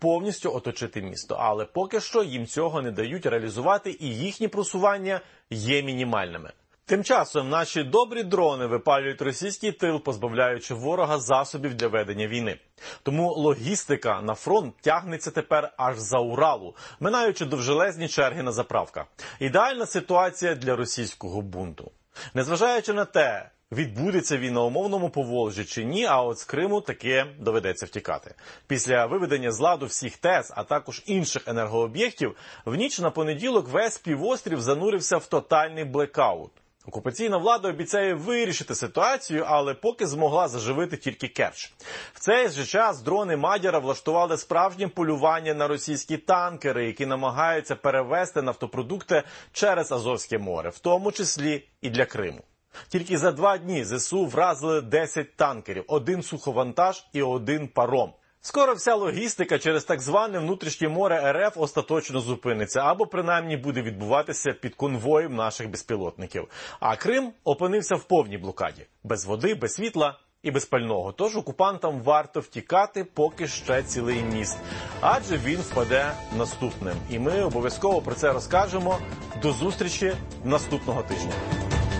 повністю оточити місто. Але поки що їм цього не дають реалізувати, і їхні просування є мінімальними. Тим часом наші добрі дрони випалюють російський тил, позбавляючи ворога засобів для ведення війни. Тому логістика на фронт тягнеться тепер аж за Уралу, минаючи довжелезні черги на заправках. Ідеальна ситуація для російського бунту. Незважаючи на те, відбудеться він на умовному Поволжі чи ні, а от з Криму таки доведеться втікати. Після виведення з ладу всіх ТЕС, а також інших енергооб'єктів, в ніч на понеділок весь півострів занурився в тотальний блекаут. Окупаційна влада обіцяє вирішити ситуацію, але поки змогла заживити тільки Керч. В цей же час дрони Мадяра влаштували справжнє полювання на російські танкери, які намагаються перевезти нафтопродукти через Азовське море, в тому числі і для Криму. Тільки за 2 дні ЗСУ вразили 10 танкерів, 1 суховантаж і 1 паром. Скоро вся логістика через так зване внутрішнє море РФ остаточно зупиниться, або принаймні буде відбуватися під конвоєм наших безпілотників. А Крим опинився в повній блокаді. Без води, без світла і без пального. Тож окупантам варто втікати, поки ще цілий міст. Адже він впаде наступним. І ми обов'язково про це розкажемо. До зустрічі наступного тижня.